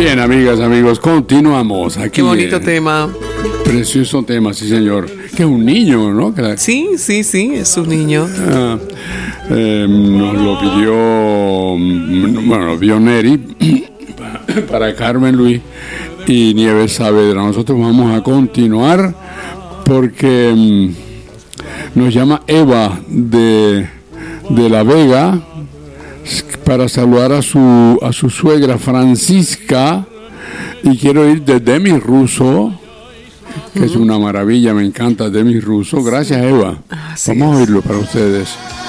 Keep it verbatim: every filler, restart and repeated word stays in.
Bien, amigas, amigos, continuamos. Aquí, Qué bonito eh, tema. Precioso tema, sí, señor. Que es un niño, ¿no? Que la- Sí, sí, sí, es un niño. Ah, eh, nos lo pidió, mm, bueno, lo pidió Neri para Carmen Luis y Nieves Saavedra. Nosotros vamos a continuar porque mm, nos llama Eva de, de La Vega para saludar a su, a su suegra Francisca, y quiero ir de Demi Russo, que es una maravilla, me encanta Demi Russo. Gracias, Eva. Así Vamos a es. oírlo para ustedes.